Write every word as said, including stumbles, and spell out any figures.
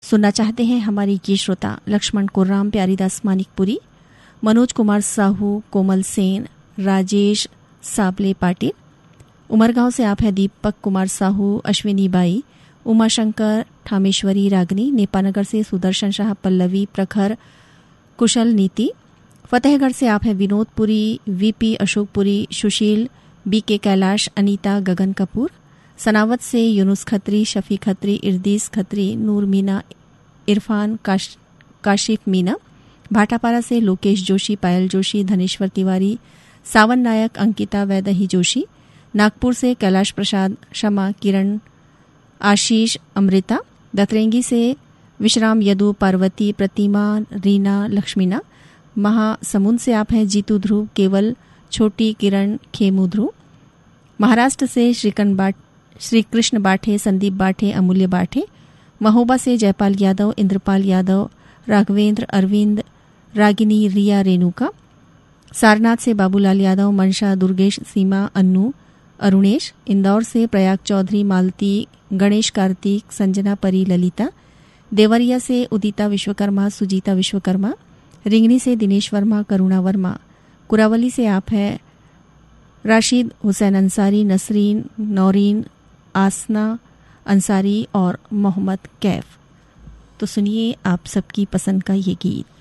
सुनना चाहते हैं हमारी ये श्रोता लक्ष्मण कुर्राम, प्यारीदास मानिकपुरी, मनोज कुमार साहू, कोमल सेन, राजेश साबले पाटिल। उमरगांव से आप हैं दीपक कुमार साहू, अश्विनी बाई, उमाशंकर, ठामेश्वरी रागनी। नेपानगर से सुदर्शन शाह, पल्लवी, प्रखर, कुशल नीति। फतेहगढ़ से आप हैं विनोदपुरी, वीपी अशोकपुरी, सुशील, बीके कैलाश, अनीता, गगन कपूर। सनावत से यूनुस खत्री, शफी खत्री, इर्दीस खत्री, नूर मीना, इरफान, काश, काशिफ मीना। भाटापारा से लोकेश जोशी, पायल जोशी, धनेश्वर तिवारी, सावन नायक, अंकिता, वैदही जोशी। नागपुर से कैलाश प्रसाद, शमा, किरण, आशीष, अमृता। दतरेंगी से विश्राम, यदु, पार्वती, प्रतिमा, रीना, लक्ष्मीना। महासमुंद से आप हैं जीतू ध्रुव, केवल, छोटी, किरण, खेमू ध्रुव। महाराष्ट्र से श्रीकन श्री कृष्ण बाठे, संदीप बाठे, अमूल्य बाठे। महोबा से जयपाल यादव, इंद्रपाल यादव, राघवेंद्र, अरविंद, रागिनी, रिया, रेणुका। सारनाथ से बाबूलाल यादव, मनशा, दुर्गेश, सीमा, अन्नू, अरुणेश। इंदौर से प्रयाग चौधरी, मालती, गणेश, कार्तिक, संजना, परी, ललिता। देवरिया से उदिता विश्वकर्मा, सुजीता विश्वकर्मा। रिंगनी से दिनेश वर्मा, करुणा वर्मा। कुरावली से आप हैं राशिद हुसैन अंसारी, नसरीन, नौरीन, आसना अंसारी और मोहम्मद कैफ। तो सुनिए आप सबकी पसंद का ये गीत।